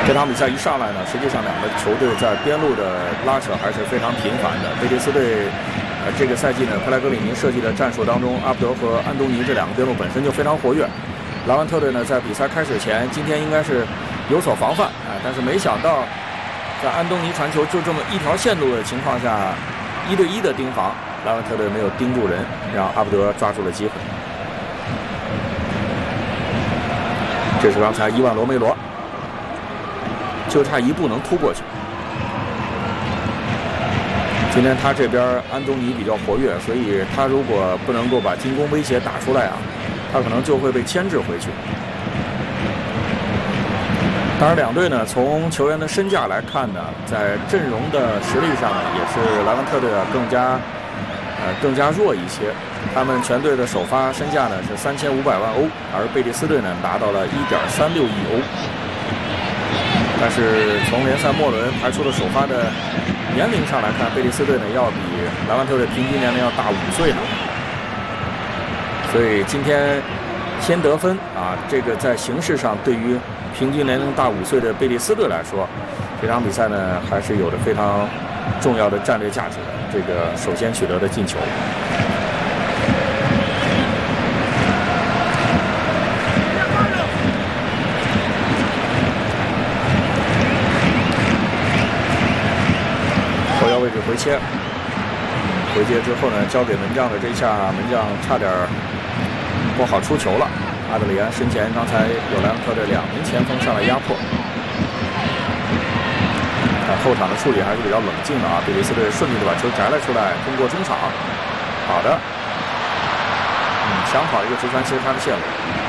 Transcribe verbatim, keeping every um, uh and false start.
这场比赛一上来呢，实际上两个球队在边路的拉扯还是非常频繁的。贝蒂斯队，呃，这个赛季呢，佩莱格里尼设计的战术当中，阿布德和安东尼这两个边路本身就非常活跃。莱万特队呢，在比赛开始前，今天应该是有所防范啊、呃，但是没想到，在安东尼传球就这么一条线路的情况下，一对一的盯防，莱万特队没有盯住人，让阿布德抓住了机会。这是刚才伊万罗梅罗。就差一步能突过去。今天他这边安东尼比较活跃，所以他如果不能够把进攻威胁打出来啊，他可能就会被牵制回去。当然，两队呢从球员的身价来看呢，在阵容的实力上呢，也是莱万特队啊更加呃更加弱一些。他们全队的首发身价呢是三千五百万欧，而贝蒂斯队呢拿到了一点三六亿欧。但是从联赛末轮排出的首发的年龄上来看，贝蒂斯队呢要比莱万特队平均年龄要大五岁呢。所以今天先得分啊，这个在形势上对于平均年龄大五岁的贝蒂斯队来说，这场比赛呢还是有着非常重要的战略价值的。这个首先取得的进球。后腰位置回切，回接之后呢，交给门将的这一下，门将差点不好出球了。阿德里安身前刚才有莱万特的两名前锋上来压迫，但后场的处理还是比较冷静的啊。贝蒂斯队顺利的把球摘了出来，通过中场，好的，嗯，想跑一个直传，其实他的线路。